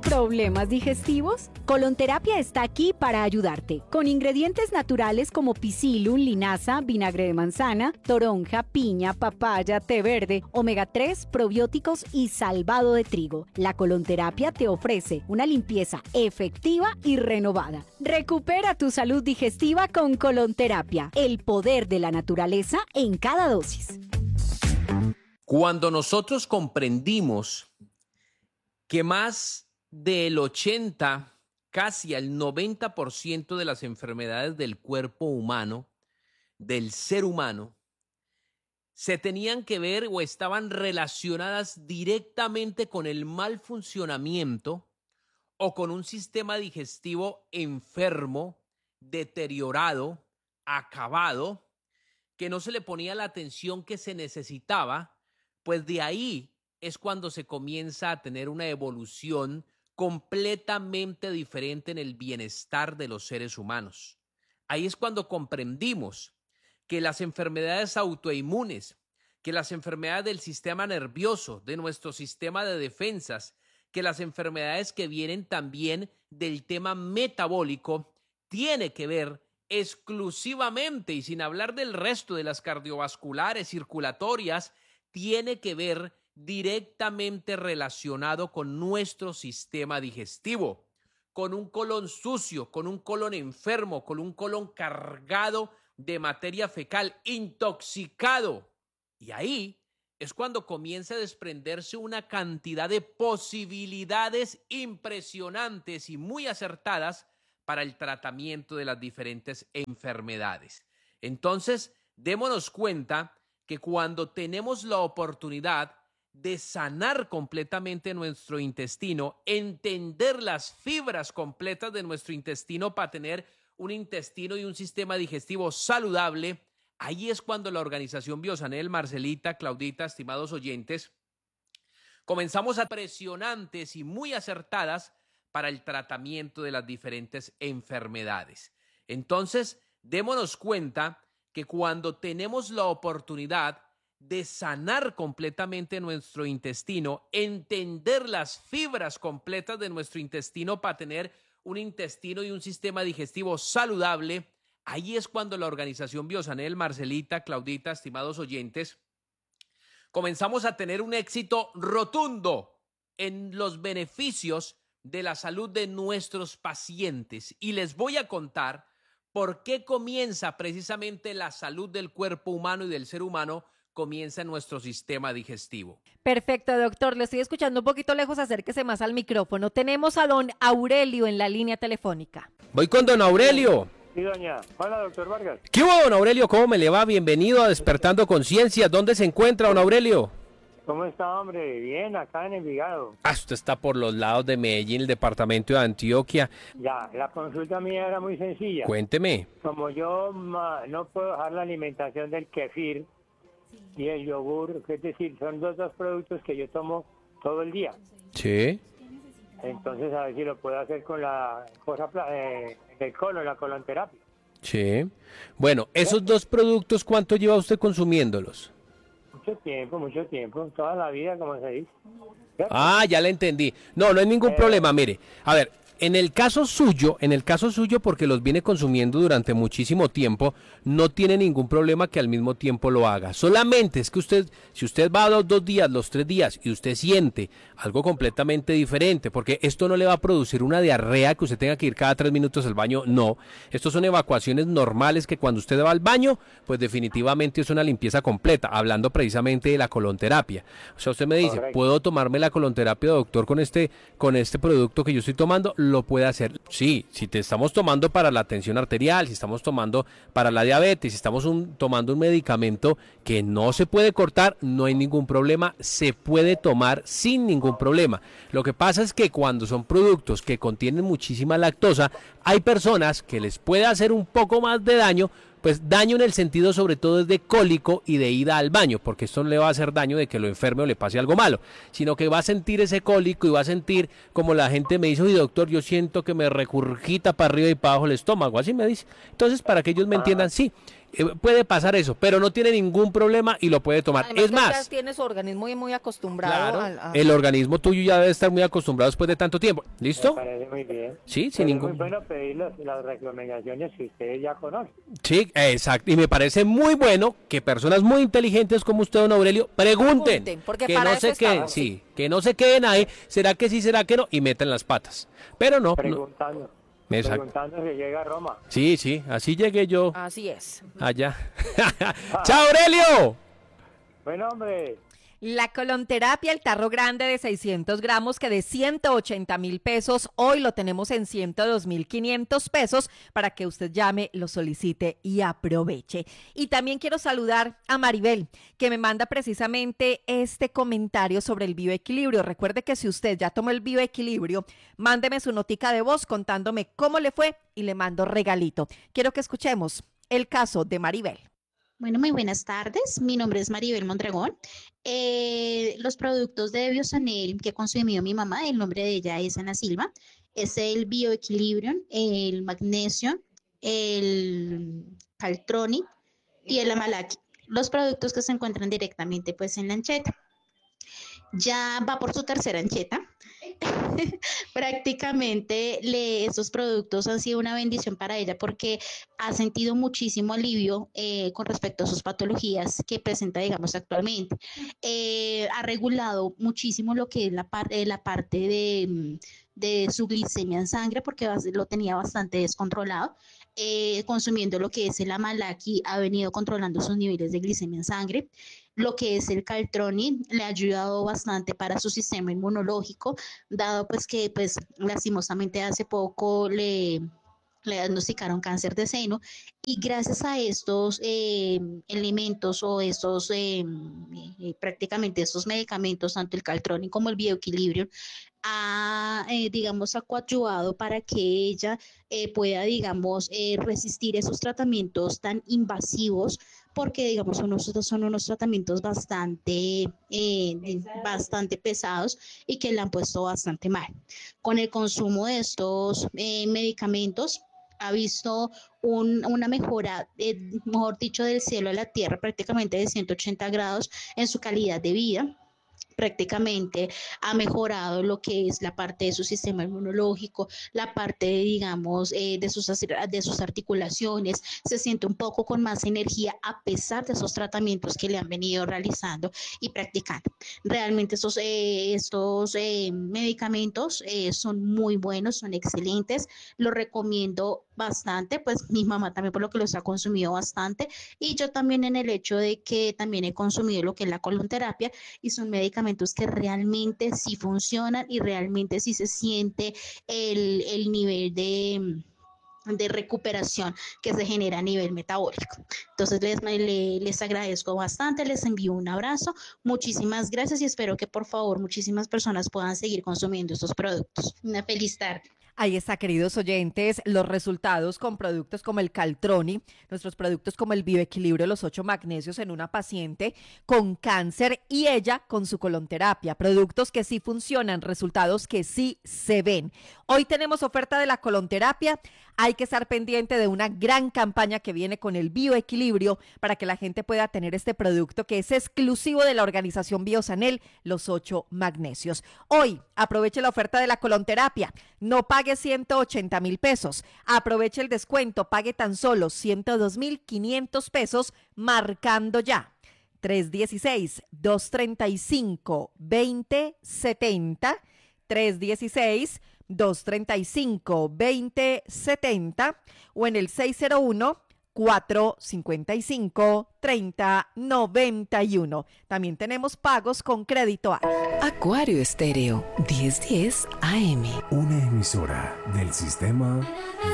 ¿Problemas digestivos? Colonterapia está aquí para ayudarte. Con ingredientes naturales como Psyllium, linaza, vinagre de manzana, toronja, piña, papaya, té verde, omega 3, probióticos y salvado de trigo. La colonterapia te ofrece una limpieza efectiva y renovada. Recupera tu salud digestiva con colonterapia, el poder de la naturaleza en cada dosis. Cuando nosotros comprendimos que más del 80, casi al 90% de las enfermedades del cuerpo humano, del ser humano, se tenían que ver o estaban relacionadas directamente con el mal funcionamiento o con un sistema digestivo enfermo, deteriorado, acabado, que no se le ponía la atención que se necesitaba, pues de ahí es cuando se comienza a tener una evolución completamente diferente en el bienestar de los seres humanos. Ahí es cuando comprendimos que las enfermedades autoinmunes, que las enfermedades del sistema nervioso, de nuestro sistema de defensas, que las enfermedades que vienen también del tema metabólico, tiene que ver exclusivamente, y sin hablar del resto de las cardiovasculares, circulatorias, tiene que ver directamente relacionado con nuestro sistema digestivo, con un colon sucio, con un colon enfermo, con un colon cargado de materia fecal, intoxicado. Y ahí es cuando comienza a desprenderse una cantidad de posibilidades impresionantes y muy acertadas para el tratamiento de las diferentes enfermedades. Entonces, démonos cuenta que cuando tenemos la oportunidad de sanar completamente nuestro intestino, entender las fibras completas de nuestro intestino para tener un intestino y un sistema digestivo saludable, ahí es cuando la organización Biosanel, Marcelita, Claudita, estimados oyentes, comenzamos a presionantes y muy acertadas para el tratamiento de las diferentes enfermedades. Entonces, démonos cuenta que cuando tenemos la oportunidad de sanar completamente nuestro intestino, entender las fibras completas de nuestro intestino para tener un intestino y un sistema digestivo saludable, ahí es cuando la organización Biosanel, Marcelita, Claudita, estimados oyentes, comenzamos a tener un éxito rotundo en los beneficios de la salud de nuestros pacientes. Y les voy a contar por qué comienza precisamente la salud del cuerpo humano y del ser humano, comienza en nuestro sistema digestivo. Perfecto, doctor. Le estoy escuchando un poquito lejos, acérquese más al micrófono. Tenemos a don Aurelio en la línea telefónica. Voy con don Aurelio. Sí, doña. Hola, doctor Vargas. ¿Qué hubo, don Aurelio? ¿Cómo me le va? Bienvenido a Despertando Conciencia. ¿Dónde se encuentra, don Aurelio? ¿Cómo está, hombre? Bien, acá en Envigado. Usted está por los lados de Medellín, el departamento de Antioquia. Ya, la consulta mía era muy sencilla. Cuénteme. Como yo no puedo dejar la alimentación del kefir y el yogur, es decir, son dos productos que yo tomo todo el día. Sí. Entonces, a ver si lo puedo hacer con la cosa del colon, la colonterapia. Sí. Bueno, esos dos productos, ¿cuánto lleva usted consumiéndolos? Mucho tiempo, toda la vida, como se dice. ¿Cierto? Ya le entendí. No, no hay ningún problema, mire. A ver, en el caso suyo, porque los viene consumiendo durante muchísimo tiempo, no tiene ningún problema que al mismo tiempo lo haga. Solamente es que usted, si usted va a dos días, los 3 días, y usted siente algo completamente diferente, porque esto no le va a producir una diarrea que usted tenga que ir cada 3 minutos al baño, no. Estos son evacuaciones normales que cuando usted va al baño, pues definitivamente es una limpieza completa, hablando precisamente de la colonterapia. O sea, usted me dice, Correcto. ¿puedo tomarme la colonterapia, doctor, con este producto que yo estoy tomando? Lo puede hacer. Sí, si te estamos tomando para la tensión arterial, si estamos tomando para la diabetes, si estamos tomando un medicamento que no se puede cortar, no hay ningún problema, se puede tomar sin ningún problema. Lo que pasa es que cuando son productos que contienen muchísima lactosa, hay personas que les puede hacer un poco más de daño, pues daño en el sentido sobre todo es de cólico y de ida al baño, porque esto no le va a hacer daño de que lo enferme o le pase algo malo, sino que va a sentir ese cólico y va a sentir como la gente me dice, oye doctor, yo siento que me recurgita para arriba y para abajo el estómago, así me dice. Entonces, para que ellos me entiendan, sí, puede pasar eso, pero no tiene ningún problema y lo puede tomar. Además, Es que más, ya tiene su organismo muy acostumbrado claro, el organismo tuyo ya debe estar muy acostumbrado después de tanto tiempo. ¿Listo? Me parece muy bien. Sí, Pero sin ningún... es muy bueno pedir las recomendaciones que ustedes ya conocen. Sí, exacto. Y me parece muy bueno que personas muy inteligentes como usted, don Aurelio, pregunten. Porque Que para no eso se queden, estamos. sí, que no se queden ahí. ¿Será que sí, será que no? Y meten las patas. Pero no. Preguntando. Exacto. Preguntando si llega a Roma. Sí, así llegué yo Así es. allá. ¡Chao, Aurelio! Bueno, hombre. La colonterapia, el tarro grande de 600 gramos que de 180.000 pesos, hoy lo tenemos en 102.500 pesos para que usted llame, lo solicite y aproveche. Y también quiero saludar a Maribel, que me manda precisamente este comentario sobre el bioequilibrio. Recuerde que si usted ya tomó el bioequilibrio, mándeme su notica de voz contándome cómo le fue y le mando regalito. Quiero que escuchemos el caso de Maribel. Bueno, muy buenas tardes. Mi nombre es Maribel Mondragón. Los productos de Biosanel que consumió mi mamá, el nombre de ella es Ana Silva, es el Bioequilibrium, el Magnesium, el Caltronic y el Amalaki. Los productos que se encuentran directamente pues en la ancheta. Ya va por su tercera ancheta. Prácticamente estos productos han sido una bendición para ella porque ha sentido muchísimo alivio con respecto a sus patologías que presenta, digamos, actualmente. Ha regulado muchísimo lo que es la parte de su glicemia en sangre porque lo tenía bastante descontrolado. Consumiendo lo que es el Amalaki, ha venido controlando sus niveles de glicemia en sangre. Lo que es el Caltronic le ha ayudado bastante para su sistema inmunológico, dado pues que pues lastimosamente hace poco le diagnosticaron cáncer de seno y gracias a estos elementos o estos prácticamente estos medicamentos, tanto el Caltronic como el Bioequilibrium, ha, digamos, ha coadyuvado para que ella pueda, digamos, resistir esos tratamientos tan invasivos, porque, digamos, son unos tratamientos bastante pesados y que le han puesto bastante mal. Con el consumo de estos medicamentos, ha visto una mejora, mejor dicho, del cielo a la tierra, prácticamente de 180 grados en su calidad de vida. Prácticamente ha mejorado lo que es la parte de su sistema inmunológico, la parte, digamos, de sus articulaciones, se siente un poco con más energía a pesar de esos tratamientos que le han venido realizando y practicando. Realmente estos medicamentos son muy buenos, son excelentes, los recomiendo bastante, pues mi mamá también por lo que los ha consumido bastante y yo también en el hecho de que también he consumido lo que es la colonterapia y son medicamentos que realmente sí funcionan y realmente sí se siente el nivel de recuperación que se genera a nivel metabólico. Entonces les agradezco bastante, les envío un abrazo, muchísimas gracias y espero que por favor muchísimas personas puedan seguir consumiendo estos productos. Una feliz tarde. Ahí está, queridos oyentes, los resultados con productos como el Caltronic, nuestros productos como el Bioequilibrio, los 8 magnesios en una paciente con cáncer y ella con su colonterapia. Productos que sí funcionan, resultados que sí se ven. Hoy tenemos oferta de la colonterapia. Hay que estar pendiente de una gran campaña que viene con el Bioequilibrio para que la gente pueda tener este producto que es exclusivo de la organización Biosanel, los 8 magnesios. Hoy aproveche la oferta de la colonterapia. No pague 180.000 pesos. Aproveche el descuento. Pague tan solo 102.500 pesos marcando ya. 316-235-2070. 316-235-2070 o en el 601-455-3091. También tenemos pagos con crédito A. Acuario Estéreo, 1010 AM. Una emisora del sistema